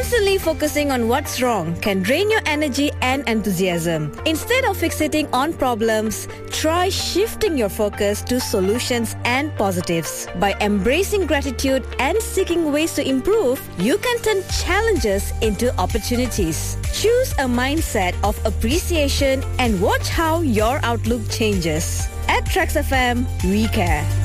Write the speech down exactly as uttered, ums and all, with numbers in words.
Constantly focusing on what's wrong can drain your energy and enthusiasm. Instead of fixating on problems, try shifting your focus to solutions and positives. By embracing gratitude and seeking ways to improve, you can turn challenges into opportunities. Choose a mindset of appreciation and watch how your outlook changes. At Trax F M, we care.